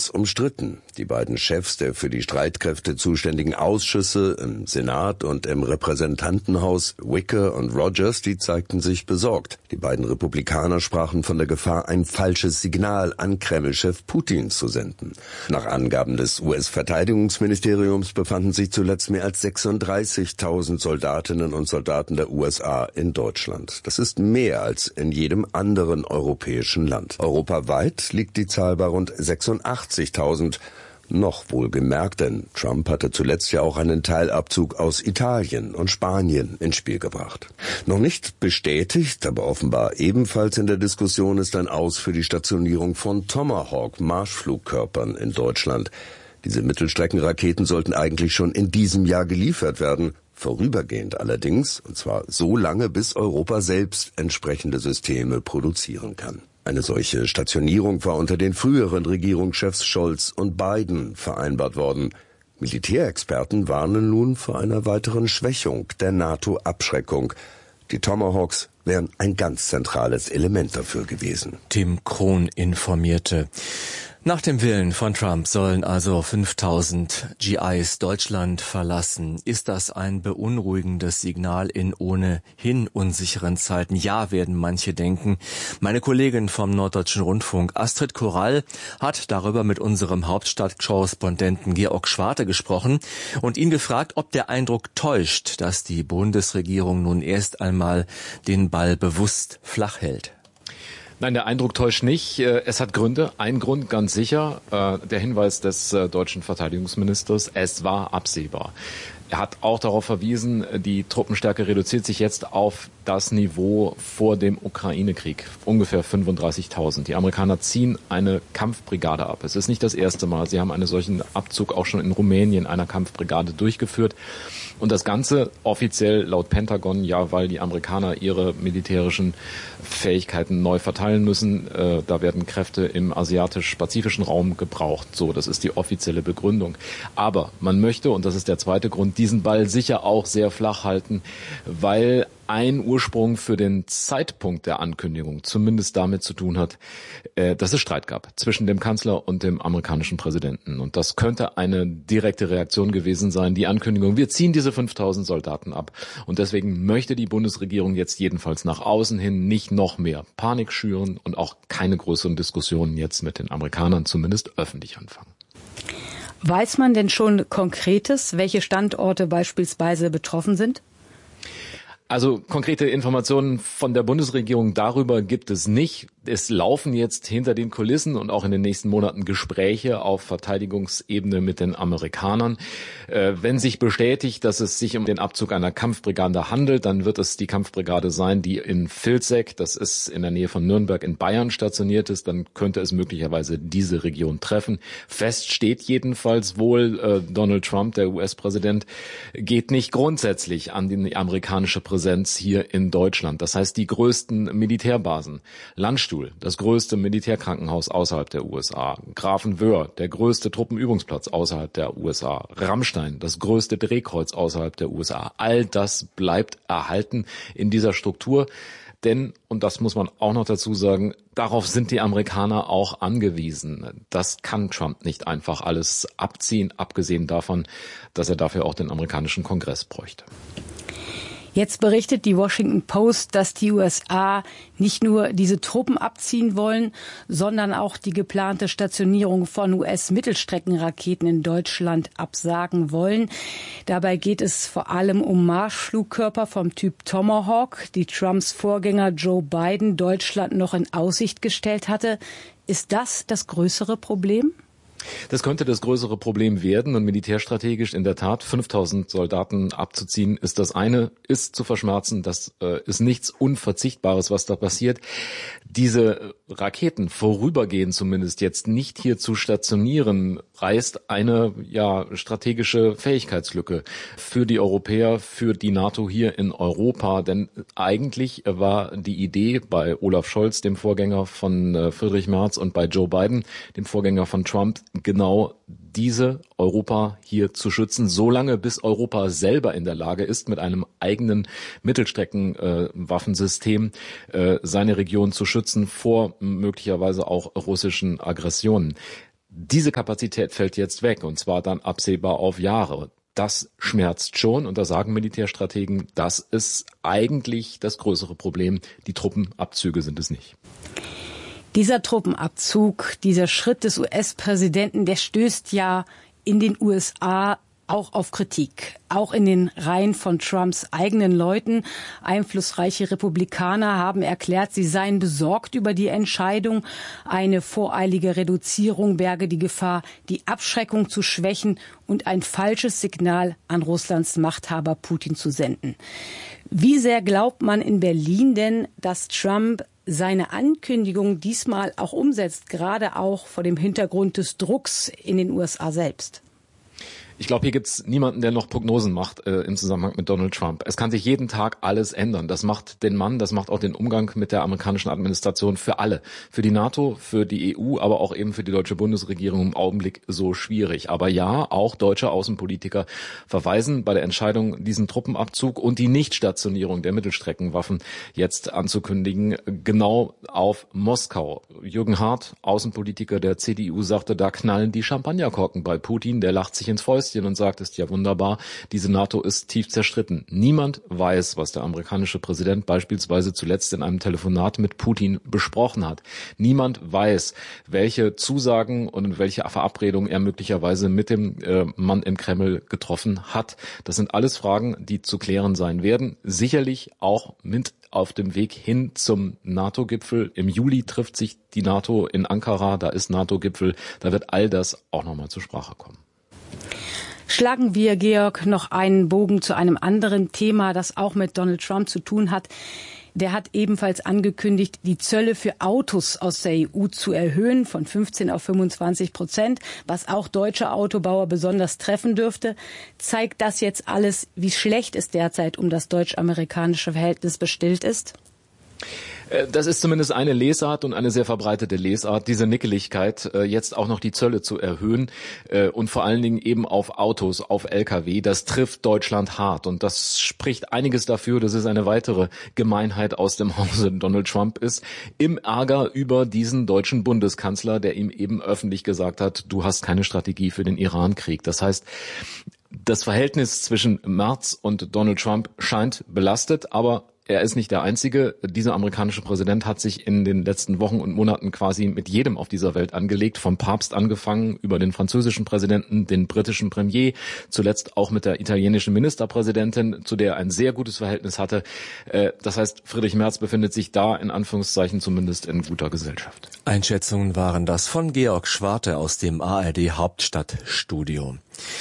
heiß umstritten. Die beiden Chefs der für die Streitkräfte zuständigen Ausschüsse im Senat und im Repräsentantenhaus, Wicker und Rogers, die zeigten sich besorgt. Die beiden Republikaner sprachen von der Gefahr, ein falsches Signal an Kreml-Chef Putin zu senden. Nach Angaben des US-Verteidigungsministeriums befanden sich zuletzt mehr als 36.000 Soldatinnen und Soldaten der USA in Deutschland. Das ist mehr als in jedem anderen europäischen Land. Europaweit liegt die Zahl bei rund 86.000. Noch wohlgemerkt, denn Trump hatte zuletzt ja auch einen Teilabzug aus Italien und Spanien ins Spiel gebracht. Noch nicht bestätigt, aber offenbar ebenfalls in der Diskussion ist ein Aus für die Stationierung von Tomahawk-Marschflugkörpern in Deutschland. Diese Mittelstreckenraketen sollten eigentlich schon in diesem Jahr geliefert werden. Vorübergehend allerdings, und zwar so lange, bis Europa selbst entsprechende Systeme produzieren kann. Eine solche Stationierung war unter den früheren Regierungschefs Scholz und Biden vereinbart worden. Militärexperten warnen nun vor einer weiteren Schwächung der NATO-Abschreckung. Die Tomahawks wären ein ganz zentrales Element dafür gewesen. Tim Krohn informierte. Nach dem Willen von Trump sollen also 5.000 GIs Deutschland verlassen. Ist das ein beunruhigendes Signal in ohnehin unsicheren Zeiten? Ja, werden manche denken. Meine Kollegin vom Norddeutschen Rundfunk, Astrid Korall, hat darüber mit unserem Hauptstadtkorrespondenten Georg Schwarte gesprochen und ihn gefragt, ob der Eindruck täuscht, dass die Bundesregierung nun erst einmal den Ball bewusst flach hält. Nein, der Eindruck täuscht nicht. Es hat Gründe. Ein Grund ganz sicher, der Hinweis des deutschen Verteidigungsministers, es war absehbar. Er hat auch darauf verwiesen, die Truppenstärke reduziert sich jetzt auf das Niveau vor dem Ukraine-Krieg, ungefähr 35.000. Die Amerikaner ziehen eine Kampfbrigade ab. Es ist nicht das erste Mal. Sie haben einen solchen Abzug auch schon in Rumänien einer Kampfbrigade durchgeführt. Und das Ganze offiziell laut Pentagon, ja, weil die Amerikaner ihre militärischen Fähigkeiten neu verteilen müssen. Da werden Kräfte im asiatisch-pazifischen Raum gebraucht. So, das ist die offizielle Begründung. Aber man möchte, und das ist der zweite Grund, diesen Ball sicher auch sehr flach halten, weil ein Ursprung für den Zeitpunkt der Ankündigung zumindest damit zu tun hat, dass es Streit gab zwischen dem Kanzler und dem amerikanischen Präsidenten. Und das könnte eine direkte Reaktion gewesen sein, die Ankündigung, wir ziehen diese 5.000 Soldaten ab. Und deswegen möchte die Bundesregierung jetzt jedenfalls nach außen hin nicht noch mehr Panik schüren und auch keine größeren Diskussionen jetzt mit den Amerikanern zumindest öffentlich anfangen. Weiß man denn schon Konkretes, welche Standorte beispielsweise betroffen sind? Also konkrete Informationen von der Bundesregierung darüber gibt es nicht. Es laufen jetzt hinter den Kulissen und auch in den nächsten Monaten Gespräche auf Verteidigungsebene mit den Amerikanern. Wenn sich bestätigt, dass es sich um den Abzug einer Kampfbrigade handelt, dann wird es die Kampfbrigade sein, die in Vilseck, das ist in der Nähe von Nürnberg in Bayern, stationiert ist. Dann könnte es möglicherweise diese Region treffen. Fest steht jedenfalls wohl, Donald Trump, der US-Präsident, geht nicht grundsätzlich an die amerikanische Präsenz hier in Deutschland. Das heißt, die größten Militärbasen, Landstuhl, das größte Militärkrankenhaus außerhalb der USA, Grafenwöhr, der größte Truppenübungsplatz außerhalb der USA, Rammstein, das größte Drehkreuz außerhalb der USA. All das bleibt erhalten in dieser Struktur. Denn, und das muss man auch noch dazu sagen, darauf sind die Amerikaner auch angewiesen. Das kann Trump nicht einfach alles abziehen, abgesehen davon, dass er dafür auch den amerikanischen Kongress bräuchte. Jetzt berichtet die Washington Post, dass die USA nicht nur diese Truppen abziehen wollen, sondern auch die geplante Stationierung von US-Mittelstreckenraketen in Deutschland absagen wollen. Dabei geht es vor allem um Marschflugkörper vom Typ Tomahawk, die Trumps Vorgänger Joe Biden Deutschland noch in Aussicht gestellt hatte. Ist das das größere Problem? Das könnte das größere Problem werden und militärstrategisch in der Tat 5.000 Soldaten abzuziehen ist das eine, ist zu verschmerzen, das ist nichts Unverzichtbares, was da passiert. Diese Raketen vorübergehend zumindest jetzt nicht hier zu stationieren, reißt eine strategische Fähigkeitslücke für die Europäer, für die NATO hier in Europa, denn eigentlich war die Idee bei Olaf Scholz, dem Vorgänger von Friedrich Merz, und bei Joe Biden, dem Vorgänger von Trump, genau diese Europa hier zu schützen, solange bis Europa selber in der Lage ist, mit einem eigenen Mittelstreckenwaffensystem seine Region zu schützen vor möglicherweise auch russischen Aggressionen. Diese Kapazität fällt jetzt weg und zwar dann absehbar auf Jahre. Das schmerzt schon und da sagen Militärstrategen, das ist eigentlich das größere Problem. Die Truppenabzüge sind es nicht. Dieser Truppenabzug, dieser Schritt des US-Präsidenten, der stößt ja in den USA auch auf Kritik, auch in den Reihen von Trumps eigenen Leuten. Einflussreiche Republikaner haben erklärt, sie seien besorgt über die Entscheidung. Eine voreilige Reduzierung berge die Gefahr, die Abschreckung zu schwächen und ein falsches Signal an Russlands Machthaber Putin zu senden. Wie sehr glaubt man in Berlin denn, dass Trump seine Ankündigung diesmal auch umsetzt, gerade auch vor dem Hintergrund des Drucks in den USA selbst? Ich glaube, hier gibt's niemanden, der noch Prognosen macht im Zusammenhang mit Donald Trump. Es kann sich jeden Tag alles ändern. Das macht den Mann, das macht auch den Umgang mit der amerikanischen Administration für alle. Für die NATO, für die EU, aber auch eben für die deutsche Bundesregierung im Augenblick so schwierig. Aber ja, auch deutsche Außenpolitiker verweisen bei der Entscheidung, diesen Truppenabzug und die Nichtstationierung der Mittelstreckenwaffen jetzt anzukündigen, genau auf Moskau. Jürgen Hart, Außenpolitiker der CDU, sagte, da knallen die Champagnerkorken bei Putin. Der lacht sich ins Fäustchen und sagt, ist ja wunderbar, diese NATO ist tief zerstritten. Niemand weiß, was der amerikanische Präsident beispielsweise zuletzt in einem Telefonat mit Putin besprochen hat. Niemand weiß, welche Zusagen und welche Verabredungen er möglicherweise mit dem Mann im Kreml getroffen hat. Das sind alles Fragen, die zu klären sein werden. Sicherlich auch mit auf dem Weg hin zum NATO-Gipfel. Im Juli trifft sich die NATO in Ankara, da ist NATO-Gipfel. Da wird all das auch nochmal zur Sprache kommen. Schlagen wir, Georg, noch einen Bogen zu einem anderen Thema, das auch mit Donald Trump zu tun hat. Der hat ebenfalls angekündigt, die Zölle für Autos aus der EU zu erhöhen von 15 auf 25%, was auch deutsche Autobauer besonders treffen dürfte. Zeigt das jetzt alles, wie schlecht es derzeit um das deutsch-amerikanische Verhältnis bestellt ist? Das ist zumindest eine Lesart und eine sehr verbreitete Lesart, diese Nickeligkeit, jetzt auch noch die Zölle zu erhöhen und vor allen Dingen eben auf Autos, auf Lkw. Das trifft Deutschland hart und das spricht einiges dafür, dass es eine weitere Gemeinheit aus dem Hause Donald Trump ist, im Ärger über diesen deutschen Bundeskanzler, der ihm eben öffentlich gesagt hat, du hast keine Strategie für den Iran-Krieg. Das heißt, das Verhältnis zwischen Merz und Donald Trump scheint belastet, aber er ist nicht der Einzige. Dieser amerikanische Präsident hat sich in den letzten Wochen und Monaten quasi mit jedem auf dieser Welt angelegt, vom Papst angefangen, über den französischen Präsidenten, den britischen Premier, zuletzt auch mit der italienischen Ministerpräsidentin, zu der er ein sehr gutes Verhältnis hatte. Das heißt, Friedrich Merz befindet sich da in Anführungszeichen zumindest in guter Gesellschaft. Einschätzungen waren das von Georg Schwarte aus dem ARD Hauptstadtstudio.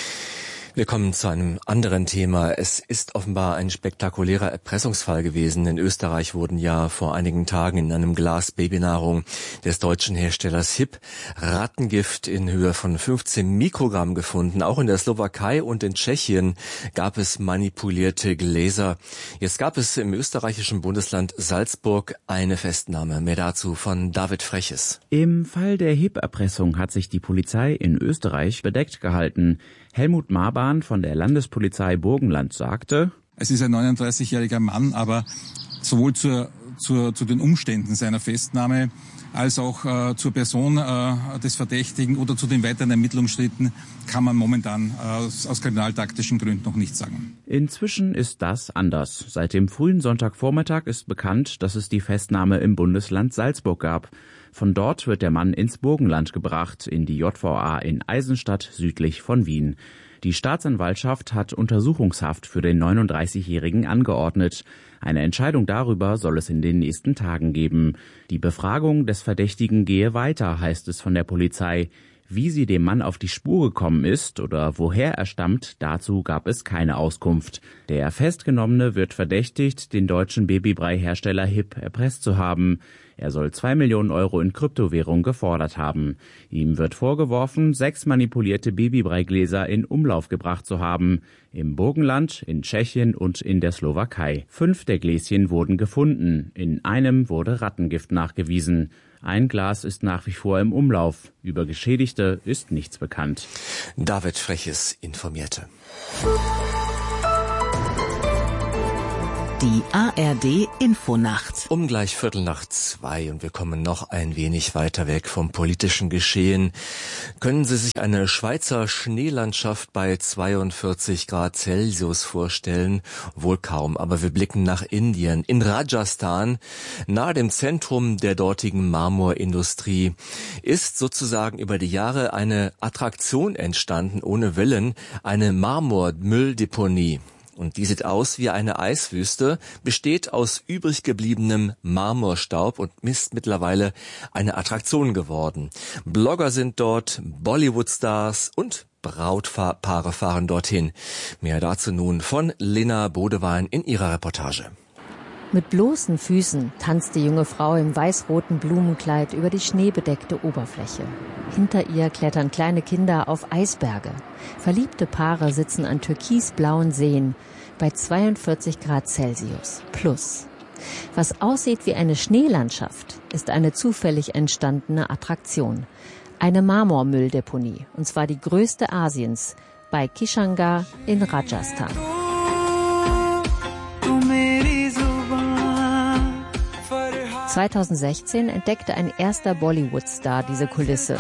Wir kommen zu einem anderen Thema. Es ist offenbar ein spektakulärer Erpressungsfall gewesen. In Österreich wurden ja vor einigen Tagen in einem Glas Babynahrung des deutschen Herstellers HiP Rattengift in Höhe von 15 Mikrogramm gefunden. Auch in der Slowakei und in Tschechien gab es manipulierte Gläser. Jetzt gab es im österreichischen Bundesland Salzburg eine Festnahme. Mehr dazu von David Freches. Im Fall der HiP-Erpressung hat sich die Polizei in Österreich bedeckt gehalten. Helmut Marbahn von der Landespolizei Burgenland sagte: Es ist ein 39-jähriger Mann, aber sowohl zu den Umständen seiner Festnahme als auch zur Person des Verdächtigen oder zu den weiteren Ermittlungsschritten kann man momentan aus kriminaltaktischen Gründen noch nichts sagen. Inzwischen ist das anders. Seit dem frühen Sonntagvormittag ist bekannt, dass es die Festnahme im Bundesland Salzburg gab. Von dort wird der Mann ins Burgenland gebracht, in die JVA in Eisenstadt südlich von Wien. Die Staatsanwaltschaft hat Untersuchungshaft für den 39-Jährigen angeordnet. Eine Entscheidung darüber soll es in den nächsten Tagen geben. Die Befragung des Verdächtigen gehe weiter, heißt es von der Polizei. Wie sie dem Mann auf die Spur gekommen ist oder woher er stammt, dazu gab es keine Auskunft. Der Festgenommene wird verdächtigt, den deutschen Babybrei-Hersteller HiP erpresst zu haben. Er soll 2 Millionen Euro in Kryptowährung gefordert haben. Ihm wird vorgeworfen, 6 manipulierte Babybreigläser in Umlauf gebracht zu haben. Im Burgenland, in Tschechien und in der Slowakei. 5 der Gläschen wurden gefunden. In einem wurde Rattengift nachgewiesen. Ein Glas ist nach wie vor im Umlauf. Über Geschädigte ist nichts bekannt. David Freches informierte. Die ARD Infonacht. Um gleich 1:15 und wir kommen noch ein wenig weiter weg vom politischen Geschehen. Können Sie sich eine Schweizer Schneelandschaft bei 42 Grad Celsius vorstellen? Wohl kaum, aber wir blicken nach Indien, in Rajasthan, nahe dem Zentrum der dortigen Marmorindustrie, ist sozusagen über die Jahre eine Attraktion entstanden, ohne Willen, eine Marmormülldeponie. Und die sieht aus wie eine Eiswüste, besteht aus übrig gebliebenem Marmorstaub und ist mittlerweile eine Attraktion geworden. Blogger sind dort, Bollywood-Stars und Brautpaare fahren dorthin. Mehr dazu nun von Lena Bodewein in ihrer Reportage. Mit bloßen Füßen tanzt die junge Frau im weiß-roten Blumenkleid über die schneebedeckte Oberfläche. Hinter ihr klettern kleine Kinder auf Eisberge. Verliebte Paare sitzen an türkisblauen Seen bei 42 Grad Celsius plus. Was aussieht wie eine Schneelandschaft, ist eine zufällig entstandene Attraktion. Eine Marmormülldeponie, und zwar die größte Asiens, bei Kishangarh in Rajasthan. 2016 entdeckte ein erster Bollywood-Star diese Kulisse.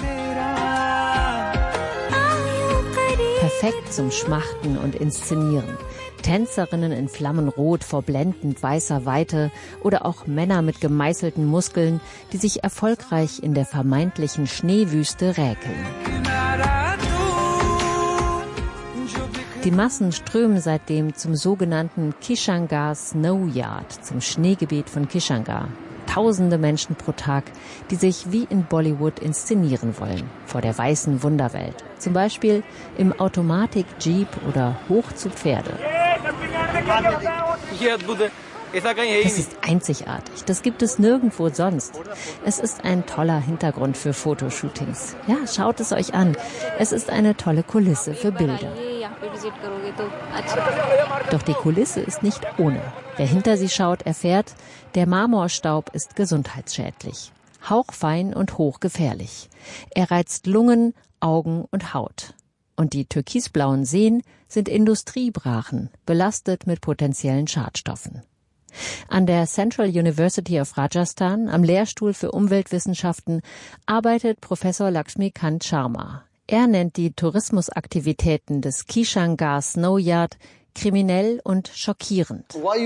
Perfekt zum Schmachten und Inszenieren. Tänzerinnen in Flammenrot vor blendend weißer Weite oder auch Männer mit gemeißelten Muskeln, die sich erfolgreich in der vermeintlichen Schneewüste räkeln. Die Massen strömen seitdem zum sogenannten Kishangarh Snow Yard, zum Schneegebiet von Kishangarh. Tausende Menschen pro Tag, die sich wie in Bollywood inszenieren wollen, vor der weißen Wunderwelt. Zum Beispiel im Automatik-Jeep oder hoch zu Pferde. Das ist einzigartig. Das gibt es nirgendwo sonst. Es ist ein toller Hintergrund für Fotoshootings. Ja, schaut es euch an. Es ist eine tolle Kulisse für Bilder. Doch die Kulisse ist nicht ohne. Wer hinter sie schaut, erfährt, der Marmorstaub ist gesundheitsschädlich. Hauchfein und hochgefährlich. Er reizt Lungen, Augen und Haut. Und die türkisblauen Seen sind Industriebrachen, belastet mit potenziellen Schadstoffen. An der Central University of Rajasthan, am Lehrstuhl für Umweltwissenschaften, arbeitet Professor Lakshmikant Sharma. Er nennt die Tourismusaktivitäten des Kishangarh Snow Yard kriminell und schockierend.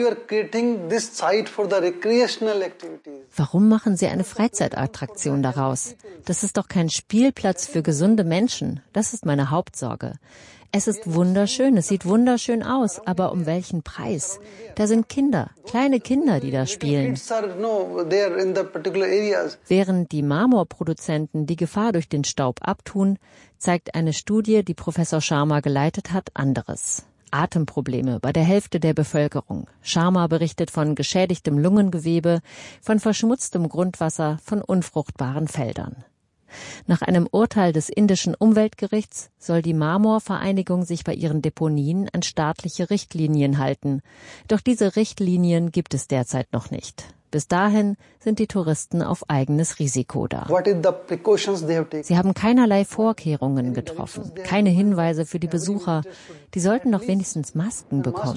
Warum machen Sie eine Freizeitattraktion daraus? Das ist doch kein Spielplatz für gesunde Menschen. Das ist meine Hauptsorge. Es ist wunderschön, es sieht wunderschön aus, aber um welchen Preis? Da sind Kinder, kleine Kinder, die da spielen. Während die Marmorproduzenten die Gefahr durch den Staub abtun, zeigt eine Studie, die Professor Sharma geleitet hat, anderes. Atemprobleme bei der Hälfte der Bevölkerung. Sharma berichtet von geschädigtem Lungengewebe, von verschmutztem Grundwasser, von unfruchtbaren Feldern. Nach einem Urteil des indischen Umweltgerichts soll die Marmorvereinigung sich bei ihren Deponien an staatliche Richtlinien halten. Doch diese Richtlinien gibt es derzeit noch nicht. Bis dahin sind die Touristen auf eigenes Risiko da. Sie haben keinerlei Vorkehrungen getroffen, keine Hinweise für die Besucher. Die sollten doch wenigstens Masken bekommen.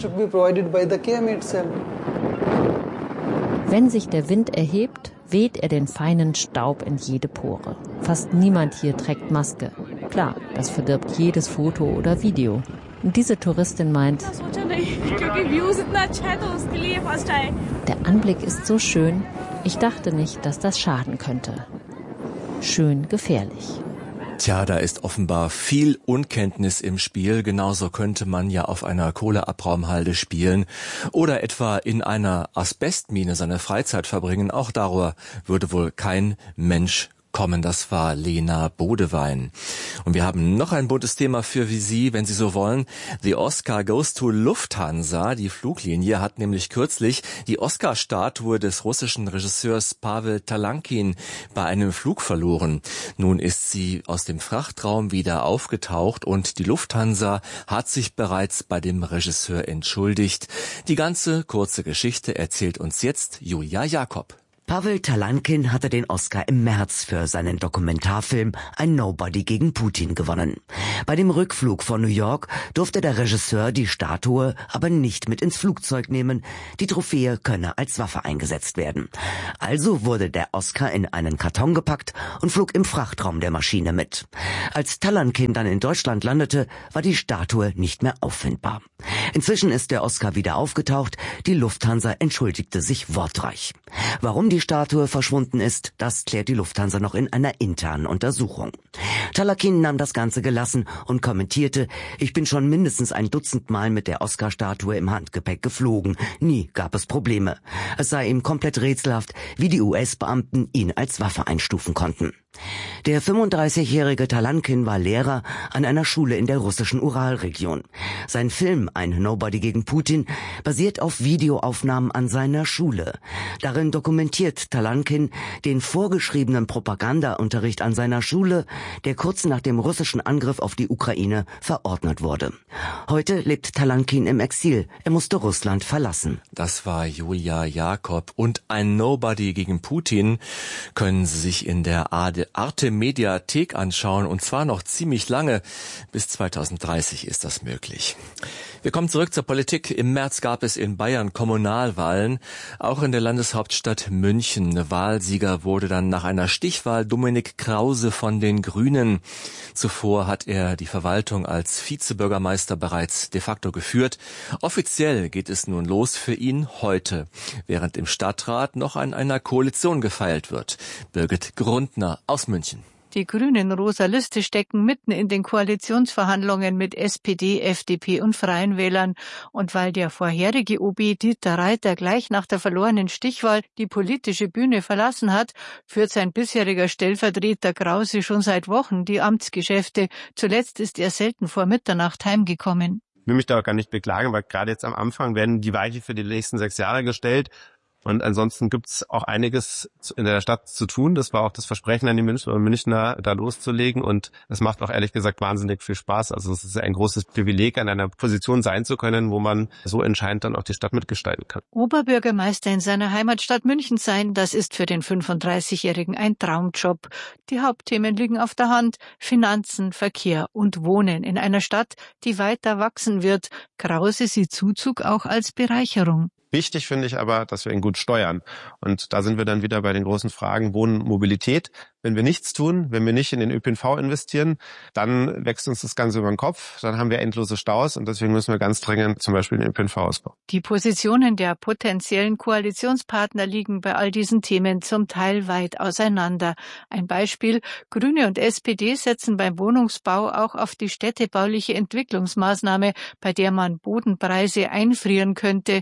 Wenn sich der Wind erhebt, weht er den feinen Staub in jede Pore. Fast niemand hier trägt Maske. Klar, das verdirbt jedes Foto oder Video. Und diese Touristin meint, der Anblick ist so schön, ich dachte nicht, dass das schaden könnte. Schön gefährlich. Tja, da ist offenbar viel Unkenntnis im Spiel. Genauso könnte man ja auf einer Kohleabraumhalde spielen oder etwa in einer Asbestmine seine Freizeit verbringen. Auch darüber würde wohl kein Mensch kommen. Das war Lena Bodewein. Und wir haben noch ein buntes Thema für Sie, wenn Sie so wollen. The Oscar goes to Lufthansa. Die Fluglinie hat nämlich kürzlich die Oscar-Statue des russischen Regisseurs Pawel Talankin bei einem Flug verloren. Nun ist sie aus dem Frachtraum wieder aufgetaucht und die Lufthansa hat sich bereits bei dem Regisseur entschuldigt. Die ganze kurze Geschichte erzählt uns jetzt Julia Jakob. Pavel Talankin hatte den Oscar im März für seinen Dokumentarfilm Ein Nobody gegen Putin gewonnen. Bei dem Rückflug von New York durfte der Regisseur die Statue aber nicht mit ins Flugzeug nehmen. Die Trophäe könne als Waffe eingesetzt werden. Also wurde der Oscar in einen Karton gepackt und flog im Frachtraum der Maschine mit. Als Talankin dann in Deutschland landete, war die Statue nicht mehr auffindbar. Inzwischen ist der Oscar wieder aufgetaucht. Die Lufthansa entschuldigte sich wortreich. Warum die Statue verschwunden ist, das klärt die Lufthansa noch in einer internen Untersuchung. Talankin nahm das Ganze gelassen und kommentierte: Ich bin schon mindestens ein Dutzend Mal mit der Oscar-Statue im Handgepäck geflogen. Nie gab es Probleme. Es sei ihm komplett rätselhaft, wie die US-Beamten ihn als Waffe einstufen konnten. Der 35-jährige Talankin war Lehrer an einer Schule in der russischen Uralregion. Sein Film Ein Nobody gegen Putin basiert auf Videoaufnahmen an seiner Schule. Darin dokumentiert Talankin den vorgeschriebenen Propagandaunterricht an seiner Schule, der kurz nach dem russischen Angriff auf die Ukraine verordnet wurde. Heute lebt Talankin im Exil. Er musste Russland verlassen. Das war Julia Jakob. Und Ein Nobody gegen Putin können Sie sich in der Arte Mediathek anschauen, und zwar noch ziemlich lange. Bis 2030 ist das möglich. Wir kommen zurück zur Politik. Im März gab es in Bayern Kommunalwahlen, auch in der Landeshauptstadt München. Wahlsieger wurde dann nach einer Stichwahl Dominik Krause von den Grünen. Zuvor hat er die Verwaltung als Vizebürgermeister bereits de facto geführt. Offiziell geht es nun los für ihn heute, während im Stadtrat noch an einer Koalition gefeilt wird. Birgit Grundner aus München. Die Grünen rosa Liste stecken mitten in den Koalitionsverhandlungen mit SPD, FDP und Freien Wählern. Und weil der vorherige OB Dieter Reiter gleich nach der verlorenen Stichwahl die politische Bühne verlassen hat, führt sein bisheriger Stellvertreter Krause schon seit Wochen die Amtsgeschäfte. Zuletzt ist er selten vor Mitternacht heimgekommen. Ich will mich da auch gar nicht beklagen, weil gerade jetzt am Anfang werden die Weiche für die nächsten 6 Jahre gestellt. Und ansonsten gibt's auch einiges in der Stadt zu tun. Das war auch das Versprechen an die Münchner und Münchner, da loszulegen. Und es macht auch ehrlich gesagt wahnsinnig viel Spaß. Also es ist ein großes Privileg, an einer Position sein zu können, wo man so entscheidend dann auch die Stadt mitgestalten kann. Oberbürgermeister in seiner Heimatstadt München sein, das ist für den 35-Jährigen ein Traumjob. Die Hauptthemen liegen auf der Hand: Finanzen, Verkehr und Wohnen in einer Stadt, die weiter wachsen wird. Krause sieht Zuzug auch als Bereicherung. Wichtig finde ich aber, dass wir ihn gut steuern. Und da sind wir dann wieder bei den großen Fragen Wohnen, Mobilität. Wenn wir nichts tun, wenn wir nicht in den ÖPNV investieren, dann wächst uns das Ganze über den Kopf. Dann haben wir endlose Staus und deswegen müssen wir ganz dringend zum Beispiel den ÖPNV ausbauen. Die Positionen der potenziellen Koalitionspartner liegen bei all diesen Themen zum Teil weit auseinander. Ein Beispiel: Grüne und SPD setzen beim Wohnungsbau auch auf die städtebauliche Entwicklungsmaßnahme, bei der man Bodenpreise einfrieren könnte.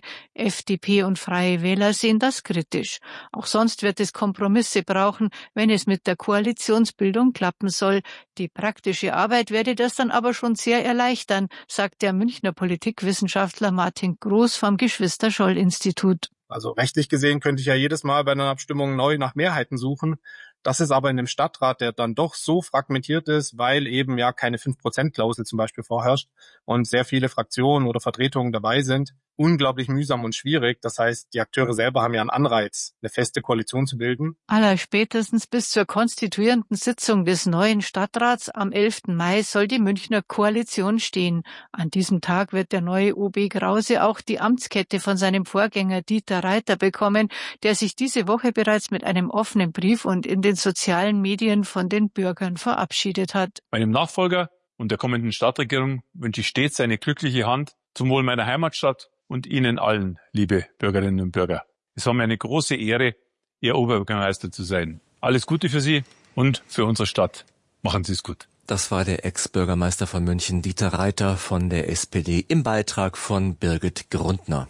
FDP und Freie Wähler sehen das kritisch. Auch sonst wird es Kompromisse brauchen, wenn es mit der Koalitionsbildung klappen soll. Die praktische Arbeit werde das dann aber schon sehr erleichtern, sagt der Münchner Politikwissenschaftler Martin Groß vom Geschwister-Scholl-Institut. Also rechtlich gesehen könnte ich ja jedes Mal bei einer Abstimmung neu nach Mehrheiten suchen. Das ist aber in einem Stadtrat, der dann doch so fragmentiert ist, weil eben ja keine 5%-Klausel zum Beispiel vorherrscht und sehr viele Fraktionen oder Vertretungen dabei sind, unglaublich mühsam und schwierig. Das heißt, die Akteure selber haben ja einen Anreiz, eine feste Koalition zu bilden. Allerspätestens bis zur konstituierenden Sitzung des neuen Stadtrats am 11. Mai soll die Münchner Koalition stehen. An diesem Tag wird der neue OB Krause auch die Amtskette von seinem Vorgänger Dieter Reiter bekommen, der sich diese Woche bereits mit einem offenen Brief und in den sozialen Medien von den Bürgern verabschiedet hat. Meinem Nachfolger und der kommenden Stadtregierung wünsche ich stets eine glückliche Hand zum Wohl meiner Heimatstadt und Ihnen allen, liebe Bürgerinnen und Bürger. Es war mir eine große Ehre, Ihr Oberbürgermeister zu sein. Alles Gute für Sie und für unsere Stadt. Machen Sie es gut. Das war der Ex-Bürgermeister von München, Dieter Reiter von der SPD, im Beitrag von Birgit Grundner.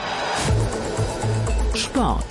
Sport.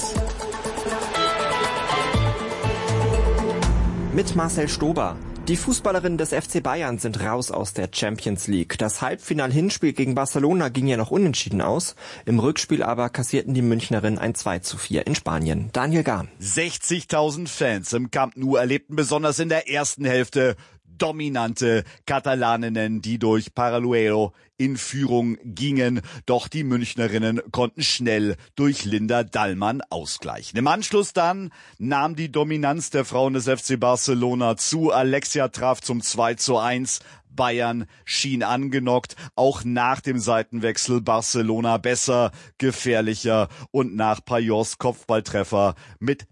Mit Marcel Stober. Die Fußballerinnen des FC Bayern sind raus aus der Champions League. Das Halbfinal-Hinspiel gegen Barcelona ging ja noch unentschieden aus. Im Rückspiel aber kassierten die Münchnerinnen ein 2:4 in Spanien. Daniel Gahn. 60.000 Fans im Camp Nou erlebten besonders in der ersten Hälfte dominante Katalaninnen, die durch Paraluelo in Führung gingen. Doch die Münchnerinnen konnten schnell durch Linda Dallmann ausgleichen. Im Anschluss dann nahm die Dominanz der Frauen des FC Barcelona zu. Alexia traf zum 2:1. Bayern schien angenockt, auch nach dem Seitenwechsel Barcelona besser, gefährlicher und nach Payos Kopfballtreffer mit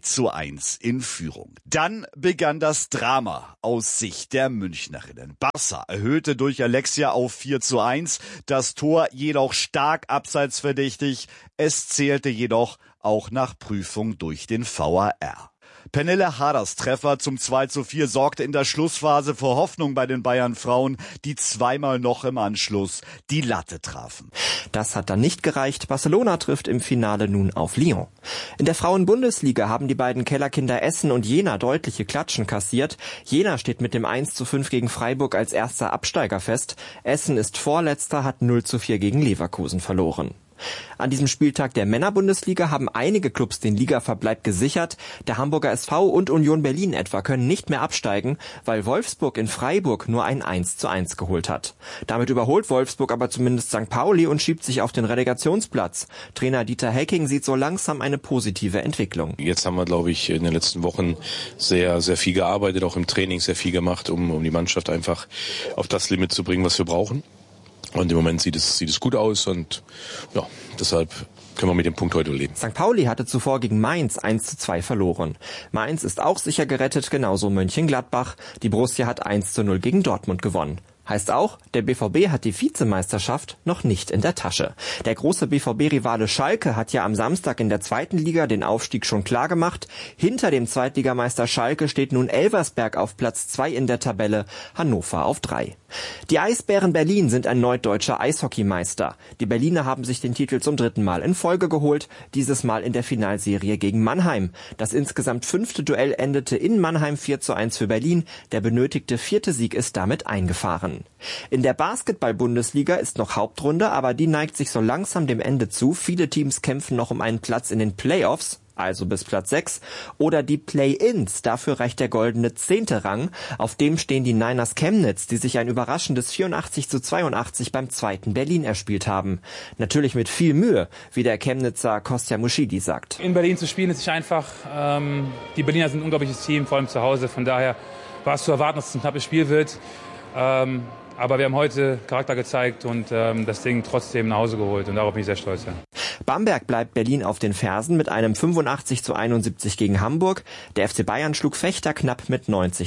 3:1 in Führung. Dann begann das Drama aus Sicht der Münchnerinnen. Barca erhöhte durch Alexia auf 4:1, das Tor jedoch stark abseitsverdächtig, es zählte jedoch auch nach Prüfung durch den VAR. Pernille Harders Treffer zum 2:4 sorgte in der Schlussphase für Hoffnung bei den Bayern-Frauen, die zweimal noch im Anschluss die Latte trafen. Das hat dann nicht gereicht. Barcelona trifft im Finale nun auf Lyon. In der Frauen-Bundesliga haben die beiden Kellerkinder Essen und Jena deutliche Klatschen kassiert. Jena steht mit dem 1:5 gegen Freiburg als erster Absteiger fest. Essen ist Vorletzter, hat 0:4 gegen Leverkusen verloren. An diesem Spieltag der Männerbundesliga haben einige Clubs den Ligaverbleib gesichert. Der Hamburger SV und Union Berlin etwa können nicht mehr absteigen, weil Wolfsburg in Freiburg nur ein 1:1 geholt hat. Damit überholt Wolfsburg aber zumindest St. Pauli und schiebt sich auf den Relegationsplatz. Trainer Dieter Hecking sieht so langsam eine positive Entwicklung. Jetzt haben wir, glaube ich, in den letzten Wochen sehr, sehr viel gearbeitet, auch im Training sehr viel gemacht, um die Mannschaft einfach auf das Limit zu bringen, was wir brauchen. Und im Moment sieht es gut aus und ja, deshalb können wir mit dem Punkt heute leben. St. Pauli hatte zuvor gegen Mainz 1:2 verloren. Mainz ist auch sicher gerettet, genauso Mönchengladbach. Die Borussia hat 1:0 gegen Dortmund gewonnen. Heißt auch, der BVB hat die Vizemeisterschaft noch nicht in der Tasche. Der große BVB-Rivale Schalke hat ja am Samstag in der zweiten Liga den Aufstieg schon klar gemacht. Hinter dem Zweitligameister Schalke steht nun Elversberg auf Platz 2 in der Tabelle, Hannover auf 3. Die Eisbären Berlin sind erneut deutscher Eishockeymeister. Die Berliner haben sich den Titel zum 3. Mal in Folge geholt, dieses Mal in der Finalserie gegen Mannheim. Das insgesamt 5. Duell endete in Mannheim 4:1 für Berlin. Der benötigte 4. Sieg ist damit eingefahren. In der Basketball-Bundesliga ist noch Hauptrunde, aber die neigt sich so langsam dem Ende zu. Viele Teams kämpfen noch um einen Platz in den Playoffs, also bis Platz 6, oder die Play-Ins. Dafür reicht der goldene 10. Rang. Auf dem stehen die Niners Chemnitz, die sich ein überraschendes 84:82 beim 2. Berlin erspielt haben. Natürlich mit viel Mühe, wie der Chemnitzer Kostja Muschidi sagt. In Berlin zu spielen ist nicht einfach. Die Berliner sind ein unglaubliches Team, vor allem zu Hause. Von daher war es zu erwarten, dass es ein knappes Spiel wird. Aber wir haben heute Charakter gezeigt und das Ding trotzdem nach Hause geholt und darauf bin ich sehr stolz. Ja. Bamberg bleibt Berlin auf den Fersen mit einem 85:71 gegen Hamburg. Der FC Bayern schlug Fechter knapp mit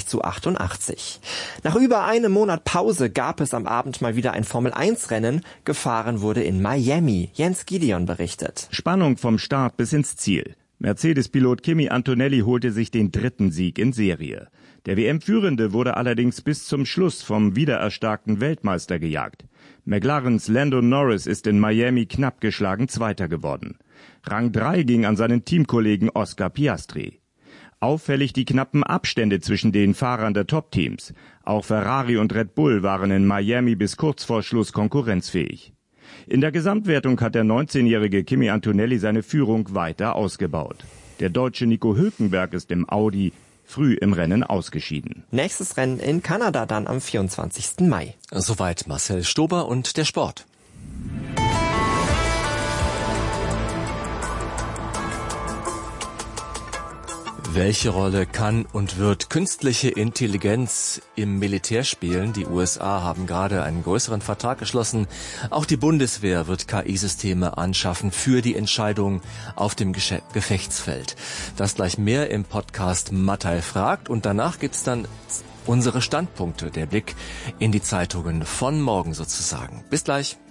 90:88. Nach über einem Monat Pause gab es am Abend mal wieder ein Formel-1-Rennen. Gefahren wurde in Miami. Jens Gideon berichtet. Spannung vom Start bis ins Ziel. Mercedes-Pilot Kimi Antonelli holte sich den 3. Sieg in Serie. Der WM-Führende wurde allerdings bis zum Schluss vom wiedererstarkten Weltmeister gejagt. McLarens Lando Norris ist in Miami knapp geschlagen Zweiter geworden. Rang 3 ging an seinen Teamkollegen Oscar Piastri. Auffällig die knappen Abstände zwischen den Fahrern der Top-Teams. Auch Ferrari und Red Bull waren in Miami bis kurz vor Schluss konkurrenzfähig. In der Gesamtwertung hat der 19-jährige Kimi Antonelli seine Führung weiter ausgebaut. Der deutsche Nico Hülkenberg ist im Audi früh im Rennen ausgeschieden. Nächstes Rennen in Kanada dann am 24. Mai. Soweit Marcel Stober und der Sport. Welche Rolle kann und wird künstliche Intelligenz im Militär spielen? Die USA haben gerade einen größeren Vertrag geschlossen. Auch die Bundeswehr wird KI-Systeme anschaffen für die Entscheidung auf dem Gefechtsfeld. Das gleich mehr im Podcast Mattei fragt. Und danach gibt's dann unsere Standpunkte, der Blick in die Zeitungen von morgen sozusagen. Bis gleich.